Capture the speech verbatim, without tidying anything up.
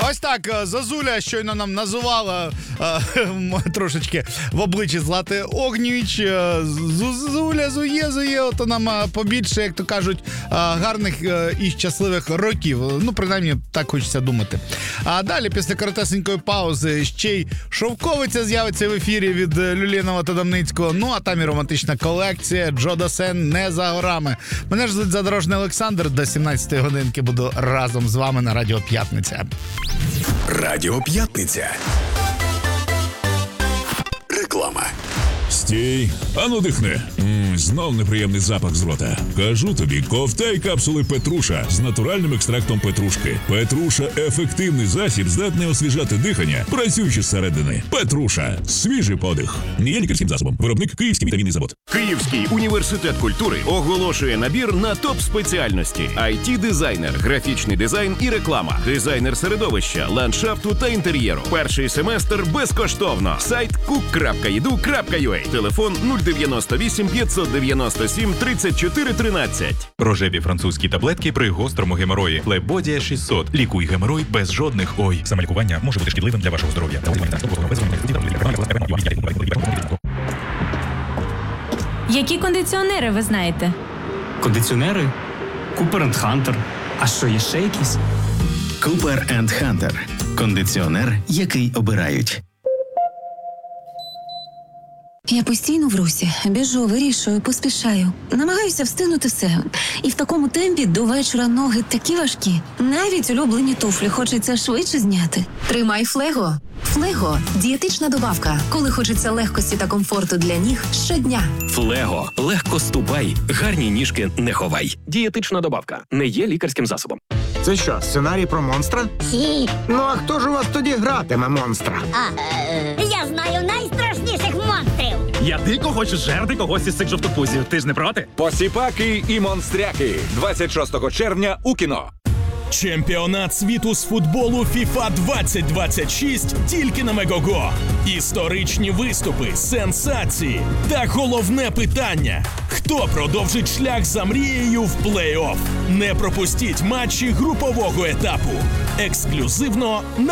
Ось так, Зозуля щойно нам називала а, трошечки в обличчі Злати Огнєвіч. Зозуля, зує, зує, ото нам побільше, як то кажуть, гарних і щасливих років. Ну, принаймні, так хочеться думати. А далі, після коротесенької паузи, ще й шовковиця з'явиться в ефірі від Люлєнова та Дамницького. Ну, а там і романтична колекція Джо Дассен не за горами. Мене ж звуть Задорожний Олександр. До сімнадцятої годинки буду разом з вами на Радіо П'ятниця. Радіо П'ятниця. Реклама. Стій, ану дихни. М, знов неприємний запах з рота. Кажу тобі, ковтай капсули Петруша з натуральним екстрактом петрушки. Петруша – ефективний засіб, здатний освіжати дихання, працюючи зсередини. Петруша – свіжий подих. Не є лікарським засобом. Виробник Київський вітамінний завод. Київський університет культури оголошує набір на топ-спеціальності: ай ті-дизайнер, графічний дизайн і реклама, дизайнер середовища, ландшафту та інтер'єру. Перший семестр безкоштовно. Сайт кук крапка і ду крапка ю а. Телефон нуль дев'яносто вісім п'ятсот дев'яносто сім тридцять чотири тринадцять. Рожеві французькі таблетки при гострому геморої. Лебодія шістсот. Лікуй геморой без жодних ой. Самолікування може бути шкідливим для вашого здоров'я. Які кондиціонери ви знаєте? Кондиціонери? Купер енд Хантер. А що, є ще якісь? Купер енд Хантер. Кондиціонер, який обирають. Я постійно в русі, біжу, вирішую, поспішаю. Намагаюся встигнути все. І в такому темпі до вечора ноги такі важкі. Навіть улюблені туфлі хочеться швидше зняти. Тримай Флего. Флего – дієтична добавка, коли хочеться легкості та комфорту для ніг щодня. Флего. Легко ступай, гарні ніжки не ховай. Дієтична добавка. Не є лікарським засобом. Це що, сценарій про монстра? Сі. Ну а хто ж у вас тоді гратиме монстра? А, е, я знаю найстрашніших монстрів. Я дико хочу жерти когось із цих жовтопузів. Ти ж не проти? Посіпаки і монстряки. двадцять шостого червня у кіно. Чемпіонат світу з футболу FIFA двадцять двадцять шість тільки на Мегого. Історичні виступи, сенсації та головне питання – хто продовжить шлях за мрією в плей-офф? Не пропустіть матчі групового етапу. Ексклюзивно на